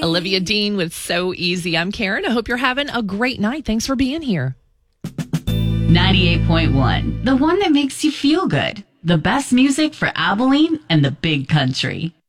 Olivia Dean with So Easy. I'm Karen. I hope you're having a great night. Thanks for being here. 98.1, the one that makes you feel good. The best music for Abilene and the big country.